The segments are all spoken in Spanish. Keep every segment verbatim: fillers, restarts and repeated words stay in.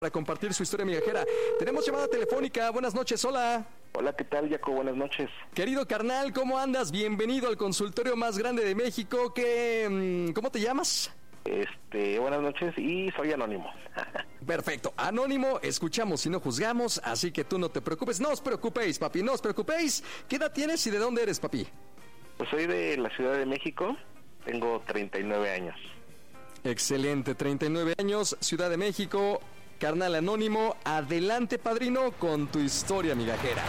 para compartir su historia migajera. Tenemos llamada telefónica. Buenas noches, hola. Hola, ¿qué tal, Jaco? Buenas noches. Querido carnal, ¿cómo andas? Bienvenido al consultorio más grande de México. ¿Qué, ¿Cómo te llamas? Este, buenas noches y soy Anónimo. Perfecto, Anónimo, escuchamos y no juzgamos, así que tú no te preocupes. No os preocupéis, papi, no os preocupéis. ¿Qué edad tienes y de dónde eres, papi? Pues soy de la Ciudad de México, tengo treinta y nueve años. Excelente, treinta y nueve años, Ciudad de México. Carnal Anónimo, adelante, padrino, con tu historia migajera.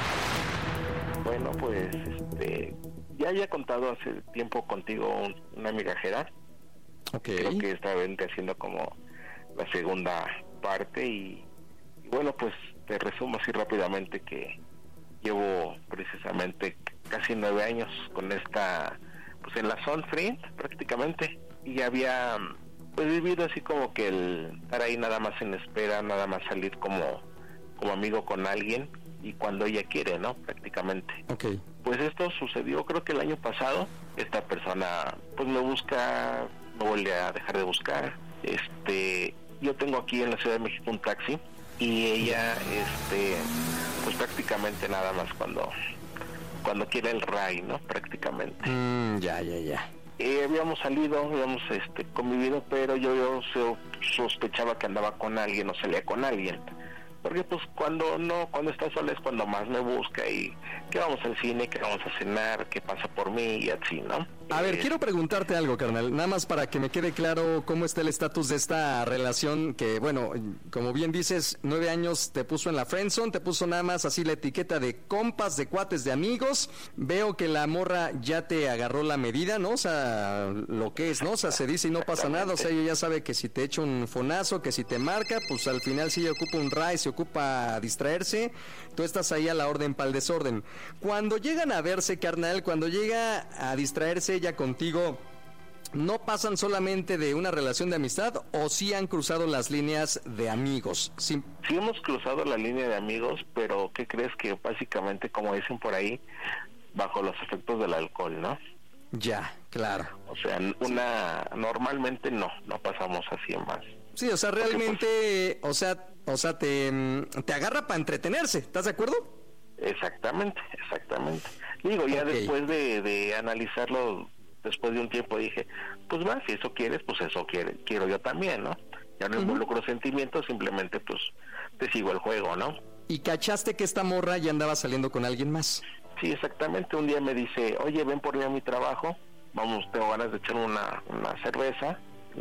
Bueno, pues, este, ya había contado hace tiempo contigo un, una migajera. Okay. Creo que esta vez haciendo como la segunda parte y, y bueno, pues te resumo así rápidamente que llevo precisamente casi nueve años con esta, pues en la Zone Free prácticamente, y había pues vivido así como que el estar ahí nada más en espera, nada más salir como como amigo con alguien y cuando ella quiere, ¿no? Prácticamente. Okay. Pues esto sucedió creo que el año pasado. Esta persona pues me busca, no vuelve a dejar de buscar. Este, yo tengo aquí en la Ciudad de México un taxi y ella este pues prácticamente nada más cuando cuando quiere el ray, ¿no? Prácticamente. Mm, ya, ya, ya. Eh, habíamos salido, habíamos este, convivido, pero yo, yo so, sospechaba que andaba con alguien o salía con alguien. Porque pues cuando no, cuando está sola es cuando más me busca y que vamos al cine, que vamos a cenar, que pasa por mí y así, ¿no? A ver, eh, quiero preguntarte algo, carnal, nada más para que me quede claro cómo está el estatus de esta relación que, bueno, como bien dices, nueve años te puso en la friendzone, te puso nada más así la etiqueta de compas, de cuates, de amigos. Veo que la morra ya te agarró la medida, ¿no? O sea, lo que es, ¿no? O sea, se dice y no pasa nada, o sea, ella ya sabe que si te echa un fonazo, que si te marca, pues al final si ella ocupa un ray, se ocupa distraerse, tú estás ahí a la orden para el desorden. Cuando llegan a verse, carnal, cuando llega a distraerse ella contigo, ¿no pasan solamente de una relación de amistad o sí han cruzado las líneas de amigos? Sí, sí hemos cruzado la línea de amigos, pero ¿qué crees? Que básicamente, como dicen por ahí, bajo los efectos del alcohol, ¿no? Ya, claro. O sea, una normalmente no, no pasamos así en más. Sí, o sea, realmente, pues, o sea, o sea, te, te agarra para entretenerse, ¿estás de acuerdo? Exactamente, exactamente. Digo, ya okay. después de, de analizarlo, después de un tiempo dije, pues va, si eso quieres, pues eso quiere, quiero yo también, ¿no? Ya no uh-huh. involucro sentimientos, simplemente pues te sigo el juego, ¿no? ¿Y cachaste que esta morra ya andaba saliendo con alguien más? Sí, exactamente. Un día me dice, oye, ven por mí a mi trabajo, vamos, tengo ganas de echar una, una cerveza,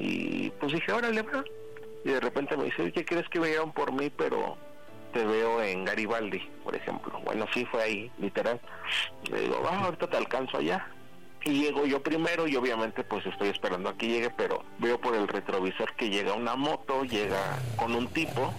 y pues dije, órale, va. Y de repente me dice, oye, ¿quieres que vengan por mí, pero te veo en Garibaldi, por ejemplo? Bueno, sí, fue ahí, literal. Le digo, va, ahorita te alcanzo allá. Y llego yo primero y obviamente pues estoy esperando a que llegue, pero veo por el retrovisor que llega una moto, llega con un tipo,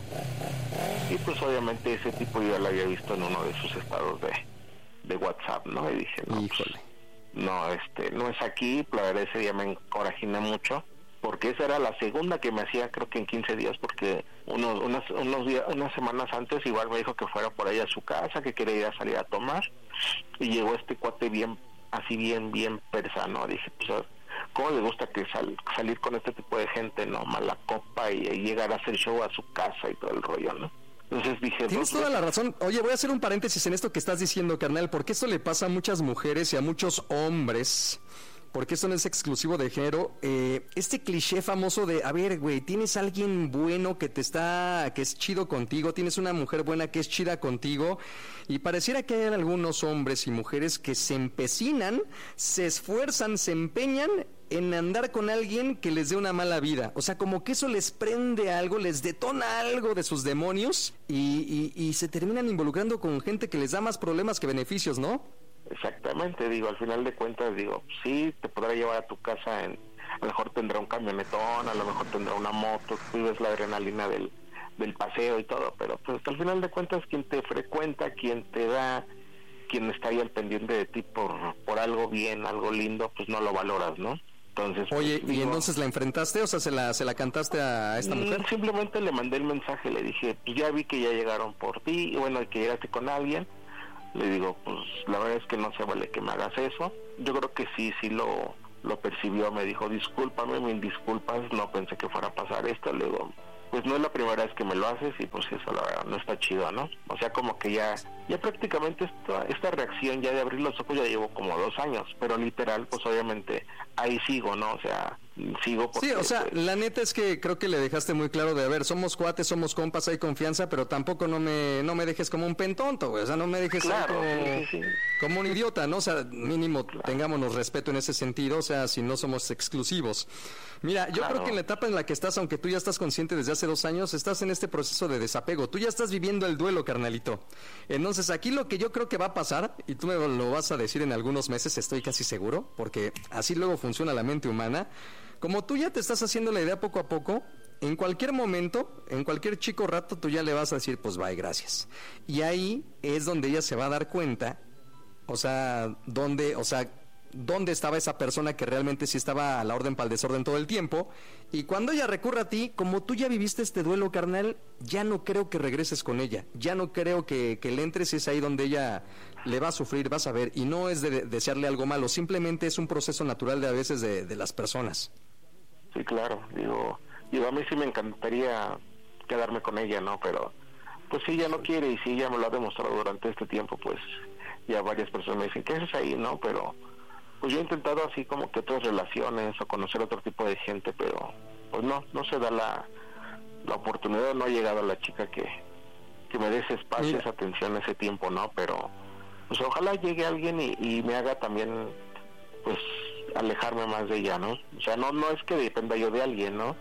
y pues obviamente ese tipo yo ya lo había visto en uno de sus estados de, de WhatsApp, ¿no? Y dije, no, híjole. Pues, no, este, no es aquí. La verdad ese día me encorajiné mucho, porque esa era la segunda que me hacía, creo que en quince días, porque unos unas unos días, unas semanas antes igual me dijo que fuera por ahí a su casa, que quería ir a salir a tomar, y llegó este cuate bien, así bien, bien persano. Dije, pues, ¿cómo le gusta que sal, salir con este tipo de gente, no? Mala copa y, y llegar a hacer show a su casa y todo el rollo, ¿no? Entonces dije... Tienes toda la razón. Oye, voy a hacer un paréntesis en esto que estás diciendo, carnal, porque esto le pasa a muchas mujeres y a muchos hombres, porque esto no es exclusivo de género. Eh, este cliché famoso de, a ver, güey, tienes a alguien bueno que te está, que es chido contigo, tienes una mujer buena que es chida contigo, y pareciera que hay algunos hombres y mujeres que se empecinan, se esfuerzan, se empeñan en andar con alguien que les dé una mala vida. O sea, como que eso les prende algo, les detona algo de sus demonios y, y, y se terminan involucrando con gente que les da más problemas que beneficios, ¿no? Exactamente, digo, al final de cuentas, digo, sí, te podrá llevar a tu casa, en, a lo mejor tendrá un camionetón, a lo mejor tendrá una moto, vives la adrenalina del, del paseo y todo, pero pues al final de cuentas quien te frecuenta, quien te da, quien está ahí al pendiente de ti por, por algo bien, algo lindo, pues no lo valoras, ¿no? Entonces, oye, pues, ¿y digo, entonces la enfrentaste? O sea, ¿se la, se la cantaste a esta mujer? Simplemente le mandé el mensaje, le dije, pues ya vi que ya llegaron por ti, y bueno, que llegaste con alguien. Le digo, pues la verdad es que no se vale que me hagas eso. Yo creo que sí, sí lo, lo percibió, me dijo, discúlpame, mil disculpas, no pensé que fuera a pasar esto. Le digo, pues no es la primera vez que me lo haces y pues eso la verdad no está chido, ¿no? O sea, como que ya ya prácticamente esta, esta reacción ya de abrir los ojos ya llevo como dos años, pero literal, pues obviamente ahí sigo, ¿no? O sea, sigo porque... Sí, o sea, pues, la neta es que creo que le dejaste muy claro de, a ver, somos cuates, somos compas, hay confianza, pero tampoco no me no me dejes como un pentonto, güey, o sea, no me dejes claro, como, sí, sí, sí. como un idiota, ¿no? O sea, mínimo claro. tengámonos respeto en ese sentido, o sea, si no somos exclusivos. Mira, yo claro. creo que en la etapa en la que estás, aunque tú ya estás consciente desde hace dos años, estás en este proceso de desapego, tú ya estás viviendo el duelo, carnalito. Entonces, aquí lo que yo creo que va a pasar, y tú me lo vas a decir en algunos meses, estoy casi seguro, porque así luego funciona la mente humana, como tú ya te estás haciendo la idea poco a poco, en cualquier momento, en cualquier chico rato, tú ya le vas a decir, pues bye, gracias. Y ahí es donde ella se va a dar cuenta, o sea, donde, o sea, dónde estaba esa persona que realmente sí estaba a la orden para el desorden todo el tiempo, y cuando ella recurra a ti, como tú ya viviste este duelo, carnal, ya no creo que regreses con ella, ya no creo que, que le entres, es ahí donde ella le va a sufrir, vas a ver, y no es de, de desearle algo malo, simplemente es un proceso natural de a veces de, de las personas. Sí, claro, digo, digo, a mí sí me encantaría quedarme con ella, ¿no? Pero, pues si ella no quiere, y si ella me lo ha demostrado durante este tiempo, pues ya varias personas me dicen, ¿qué haces ahí, no? Pero pues yo he intentado así como que otras relaciones o conocer otro tipo de gente, pero pues no, no se da la, la oportunidad, no ha llegado a la chica que, que me dé ese espacio, Mira. esa atención, ese tiempo, ¿no? Pero pues ojalá llegue alguien y, y me haga también, pues, alejarme más de ella, ¿no? O sea, no no es que dependa yo de alguien, ¿no?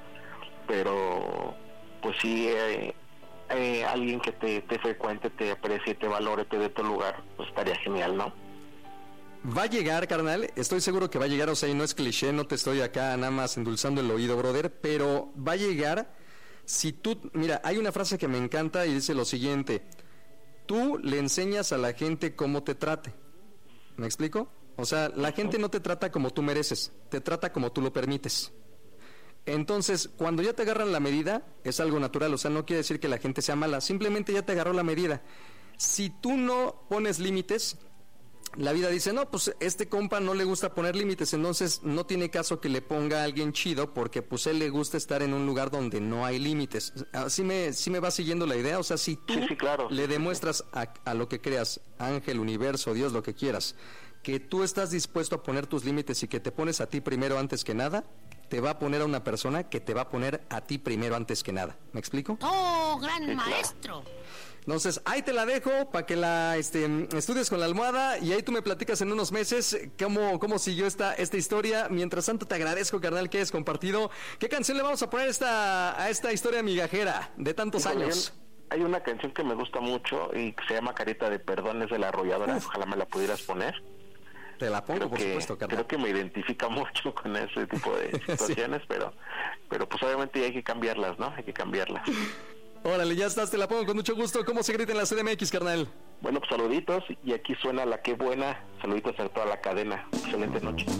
Pero pues sí, eh, eh, alguien que te, te frecuente, te aprecie, te valore, te dé tu lugar, pues estaría genial, ¿no? Va a llegar, carnal, estoy seguro que va a llegar, o sea, y no es cliché, no te estoy acá nada más endulzando el oído, brother, pero va a llegar si tú, mira, hay una frase que me encanta y dice lo siguiente, tú le enseñas a la gente cómo te trate, ¿me explico? O sea, la gente no te trata como tú mereces, te trata como tú lo permites. Entonces, cuando ya te agarran la medida, es algo natural, o sea, no quiere decir que la gente sea mala, simplemente ya te agarró la medida. Si tú no pones límites, la vida dice, no, pues este compa no le gusta poner límites, entonces no tiene caso que le ponga a alguien chido porque pues él le gusta estar en un lugar donde no hay límites. ¿Sí me, sí me va siguiendo la idea? O sea, si tú sí, sí, claro. le demuestras a, a lo que creas, ángel, universo, Dios, lo que quieras, que tú estás dispuesto a poner tus límites y que te pones a ti primero antes que nada, te va a poner a una persona que te va a poner a ti primero antes que nada. ¿Me explico? ¡Oh, gran sí, maestro! Claro. Entonces, ahí te la dejo para que la este, estudies con la almohada y ahí tú me platicas en unos meses cómo, cómo siguió esta, esta historia. Mientras tanto, te agradezco, carnal, que hayas compartido. ¿Qué canción le vamos a poner a esta, a esta historia migajera de tantos Híjole, años? Hay una canción que me gusta mucho y que se llama Carita de Perdón, es de La Arrolladora. Uf. Ojalá me la pudieras poner. Te la pongo, creo por que, supuesto, carnal. Creo que me identifica mucho con ese tipo de situaciones, sí. pero pero pues obviamente hay que cambiarlas, ¿no? Hay que cambiarlas. Órale, ya estás, te la pongo con mucho gusto. ¿Cómo se grita en la C D M X, carnal? Bueno, pues saluditos, y aquí suena La Qué Buena. Saluditos a toda la cadena. Excelente noche.